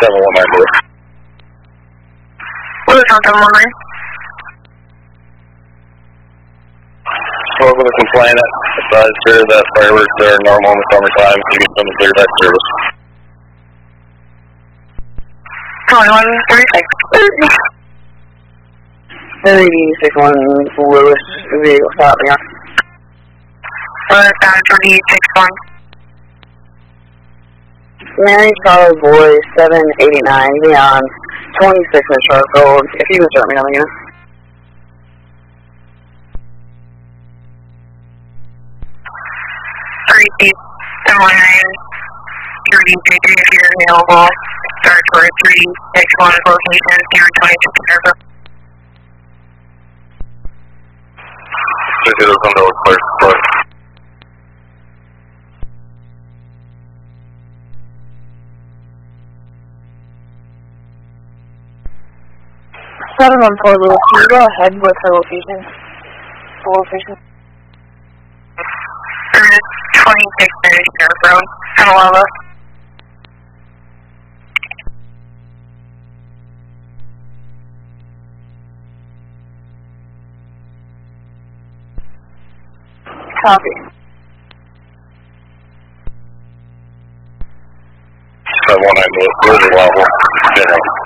719 Blue. What is on 719? Spoke with a complainant, advised her that fireworks are normal in the summertime, so you can come and clear that service. 2136. 361 Lewis vehicle stop me on. 361. Mary Charlie Boy 789 beyond 26 in Sharp Gold. If you can start me on again. If you're available, start for 361 location, 026 Airport. 50 come to clear. 714 Lewis, can you go ahead with her location? Full location? 26 Airport, Honolulu. Copy. 719 Blue, level, general.